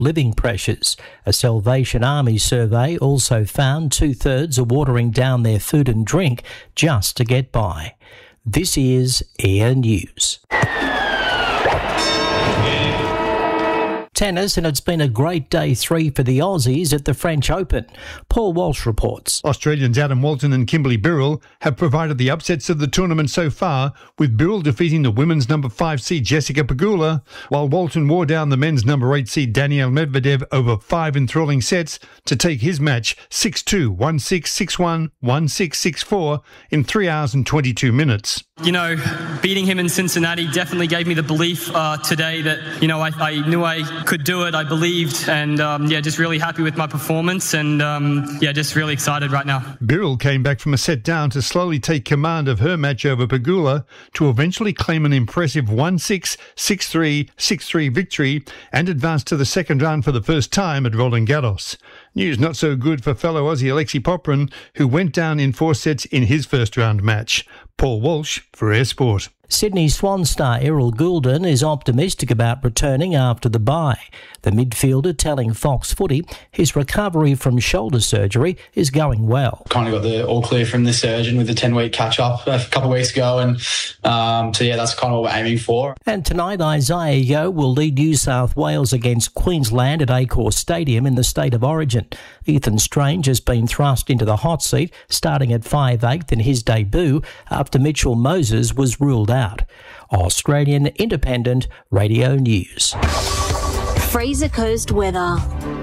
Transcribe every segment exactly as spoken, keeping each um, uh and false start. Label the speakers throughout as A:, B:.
A: living pressures. A Salvation Army survey also found two-thirds are watering down their food and drink just to get by. This is Air News. Tennis, and it's been a great day three for the Aussies at the French Open. Paul Walsh reports.
B: Australians Adam Walton and Kimberly Birrell have provided the upsets of the tournament so far, with Birrell defeating the women's number five seed Jessica Pegula, while Walton wore down the men's number eight seed Daniil Medvedev over five enthralling sets to take his match six two, one six, six one, one six, six four in three hours and twenty-two minutes.
C: You know, beating him in Cincinnati definitely gave me the belief uh, today that, you know, I, I knew I could do it. I believed, and um, yeah, just really happy with my performance, and um, yeah, just really excited right now.
B: Birrell came back from a set down to slowly take command of her match over Pegula to eventually claim an impressive one six, six three, six three victory and advance to the second round for the first time at Roland Garros. News not so good for fellow Aussie Alexei Poprin, who went down in four sets in his first round match. Paul Walsh for Air Sport.
A: Sydney Swan star Errol Goulden is optimistic about returning after the bye. The midfielder telling Fox Footy his recovery from shoulder surgery is going well.
D: Kind of got the all clear from the surgeon with the ten-week catch-up a couple of weeks ago, and um, so yeah, that's kind of what we're aiming for.
A: And tonight, Isaiah Yeo will lead New South Wales against Queensland at Accor Stadium in the State of Origin. Ethan Strange has been thrust into the hot seat, starting at five eighth in his debut after Mitchell Moses was ruled out. Australian Independent Radio News.
E: Fraser Coast weather.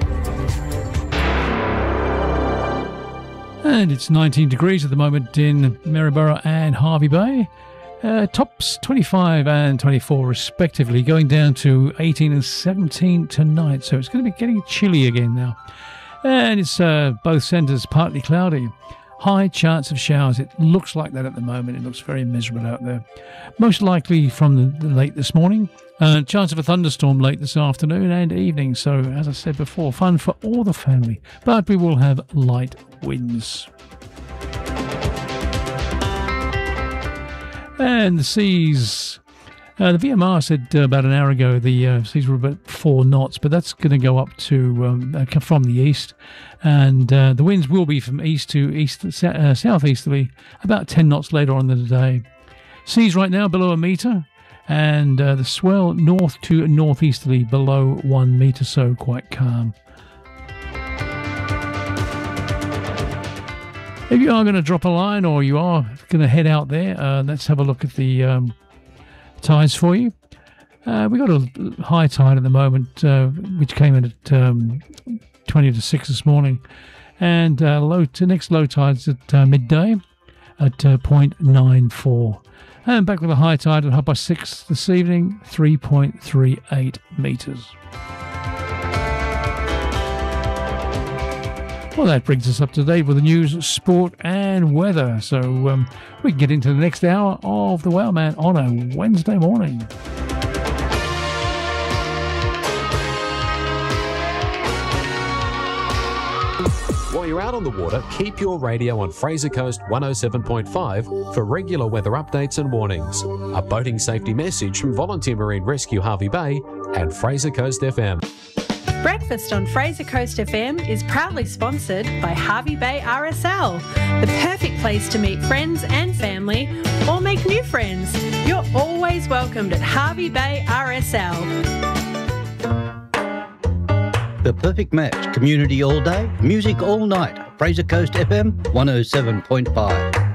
F: And it's nineteen degrees at the moment in Maryborough and Hervey Bay. Uh, tops twenty-five and twenty-four respectively, going down to eighteen and seventeen tonight. So it's going to be getting chilly again now. And it's uh, both centres partly cloudy. High chance of showers. It looks like that at the moment. It looks very miserable out there. Most likely from the, the late this morning. Uh, chance of a thunderstorm late this afternoon and evening. So, as I said before, fun for all the family. But we will have light winds. And the seas... Uh, the V M R said uh, about an hour ago the uh, seas were about four knots, but that's going to go up to um, uh, from the east, and uh, the winds will be from east to east uh, southeasterly about ten knots later on in the day. Seas right now below a metre, and uh, the swell north to northeasterly below one metre, so quite calm. If you are going to drop a line or you are going to head out there, uh, let's have a look at the Um, tides for you. Uh, we got a high tide at the moment, uh, which came in at um, twenty to six this morning, and uh, low to next low tides at uh, midday at uh, zero point nine four, and back with a high tide at half past six this evening, three point three eight metres. Well, that brings us up to date with the news, sport and weather. So um, we can get into the next hour of the Wow Man on a Wednesday morning.
G: While you're out on the water, keep your radio on Fraser Coast one oh seven point five for regular weather updates and warnings. A boating safety message from Volunteer Marine Rescue Hervey Bay and Fraser Coast F M.
H: Breakfast on Fraser Coast F M is proudly sponsored by Hervey Bay R S L, the perfect place to meet friends and family or make new friends. You're always welcomed at Hervey Bay R S L.
I: The perfect match, community all day, music all night. Fraser Coast F M one oh seven point five.